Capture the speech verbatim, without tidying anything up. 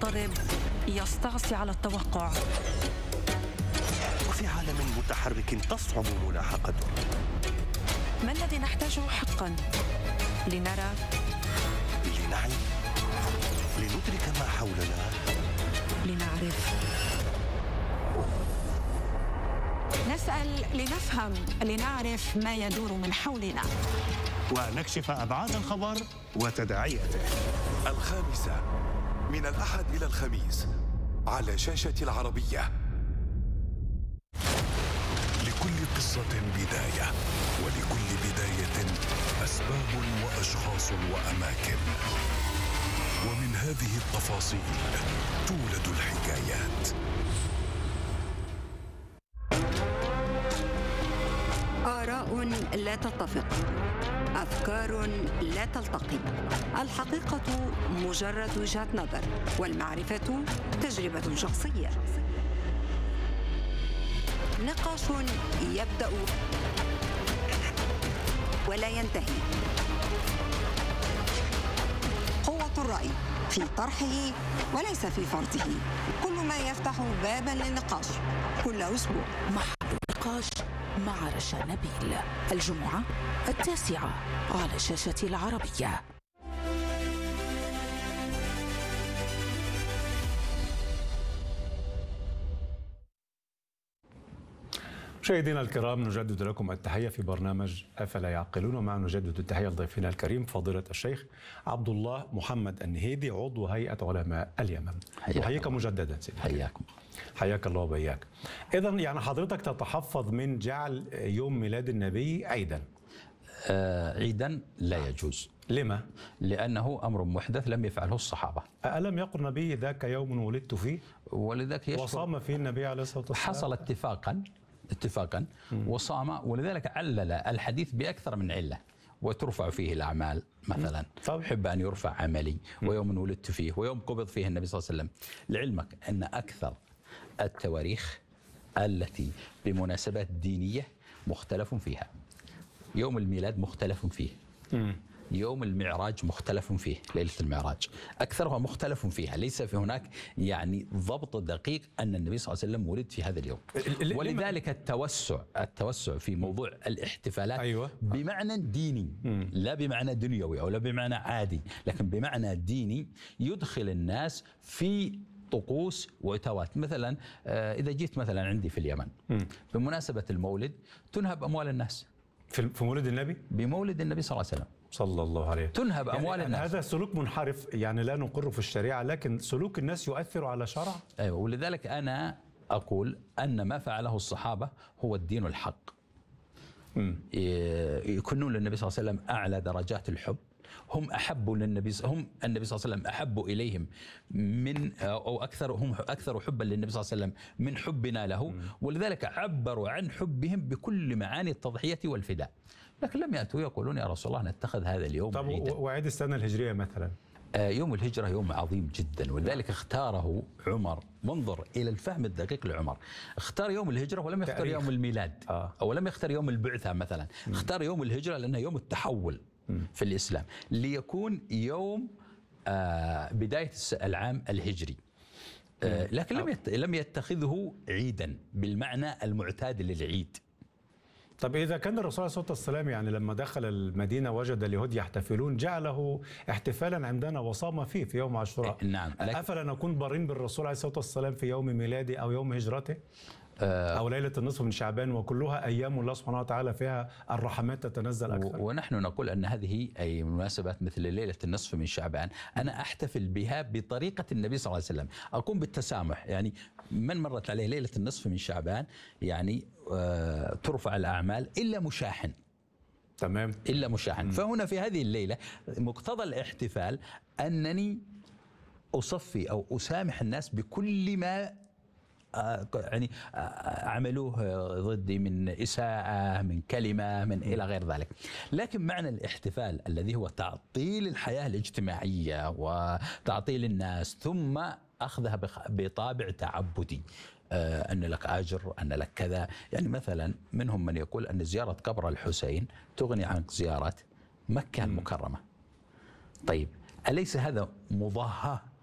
مضطرب يستعصي على التوقع، وفي عالم متحرك تصعب ملاحقته. ما الذي نحتاجه حقا لنرى، لنعي، لندرك ما حولنا، لنعرف؟ نسأل لنفهم، لنعرف ما يدور من حولنا، ونكشف أبعاد الخبر وتداعياته. الخامسة من الأحد إلى الخميس على شاشة العربية. لكل قصة بداية، ولكل بداية أسباب وأشخاص وأماكن، ومن هذه التفاصيل تولد الحكايات. آراء لا تتفق، أفكار لا تلتقي، الحقيقة مجرد وجهة نظر، والمعرفة تجربة شخصية. نقاش يبدأ ولا ينتهي. قوة الرأي في طرحه وليس في فرضه، كل ما يفتح بابا للنقاش كل أسبوع. محل النقاش مع رشا نبيل، الجمعة التاسعة على شاشة العربية. مشاهدينا الكرام، نجدد لكم التحية في برنامج أفلا يعقلون، ومع نجدد التحية لضيفنا الكريم فضيلة الشيخ عبد الله محمد النهيدي، عضو هيئة علماء اليمن. أحييك مجددا سيدي. حياكم. حياك الله وبياك. إذا يعني حضرتك تتحفظ من جعل يوم ميلاد النبي عيدا؟ آه عيدا لا يجوز. لما؟ لأنه أمر محدث لم يفعله الصحابة. ألم يقل النبي ذاك يوم ولدت فيه؟ ولذلك يشكر وصام فيه النبي عليه الصلاة والسلام. حصل اتفاقا اتفاقا وصام، ولذلك علل الحديث بأكثر من علة، وترفع فيه الأعمال مثلا. أحب أن يرفع عملي، ويوم ولدت فيه، ويوم قبض فيه النبي صلى الله عليه وسلم. لعلمك أن أكثر التواريخ التي بمناسبات دينية مختلف فيها. يوم الميلاد مختلف فيه، يوم المعراج مختلف فيه، ليلة المعراج أكثرها مختلف فيها، ليس في هناك يعني ضبط دقيق أن النبي صلى الله عليه وسلم ولد في هذا اليوم. ولذلك التوسع التوسع في موضوع الاحتفالات أيوة. بمعنى ديني، لا بمعنى دنيوي أو لا بمعنى عادي، لكن بمعنى ديني يدخل الناس في طقوس وعتوات. مثلا إذا جيت مثلا عندي في اليمن بمناسبة المولد تنهب أموال الناس. في مولد النبي؟ بمولد النبي صلى الله عليه وسلم صلى الله عليه. تنهب أموال يعني الناس. هذا سلوك منحرف، يعني لا نقره في الشريعة، لكن سلوك الناس يؤثر على شرع. أيوة، ولذلك أنا أقول أن ما فعله الصحابة هو الدين الحق. م. يكونون للنبي صلى الله عليه وسلم أعلى درجات الحب، هم أحبوا للنبي، هم النبي صلى الله عليه وسلم أحبوا إليهم من أو أكثر، هم أكثر حبا للنبي صلى الله عليه وسلم من حبنا له. م. ولذلك عبروا عن حبهم بكل معاني التضحية والفداء. لكن لم يأتوا يقولون يا رسول الله نتخذ هذا اليوم طب عيدا. وعيد السنة الهجرية مثلا؟ آه يوم الهجرة يوم عظيم جدا، ولذلك اختاره عمر. منظر إلى الفهم الدقيق لعمر، اختار يوم الهجرة ولم يختار تاريخ. يوم الميلاد آه. أو لم يختار يوم البعثة مثلا. م. اختار يوم الهجرة لأنه يوم التحول م. في الإسلام، ليكون يوم آه بداية العام الهجري. آه لكن لم لم يتخذه عيدا بالمعنى المعتاد للعيد. طب إذا كان الرسول عليه الصلاة والسلام يعني لما دخل المدينة وجد اليهود يحتفلون، جعله احتفالا عندنا وصام فيه في يوم عاشوراء. نعم. أفلا نكون بارين بالرسول عليه الصلاة والسلام في يوم ميلاده أو يوم هجرته أو ليلة النصف من شعبان، وكلها أيام الله سبحانه وتعالى فيها الرحمات تتنزل أكثر؟ ونحن نقول أن هذه أي مناسبات مثل ليلة النصف من شعبان أنا أحتفل بها بطريقة النبي صلى الله عليه وسلم، أقوم بالتسامح. يعني من مرت عليه ليلة النصف من شعبان يعني آه ترفع الأعمال إلا مشاحن. تمام. إلا مشاحن. فهنا في هذه الليلة مقتضى الاحتفال أنني أصفي أو أسامح الناس بكل ما يعني عملوه ضدي من إساءة، من كلمة، من إلى غير ذلك. لكن معنى الاحتفال الذي هو تعطيل الحياة الاجتماعية وتعطيل الناس ثم أخذها بطابع تعبدي، أن لك أجر، أن لك كذا. يعني مثلا منهم من يقول أن زيارة قبر الحسين تغني عن زيارة مكة المكرمة. طيب أليس هذا مضاهاة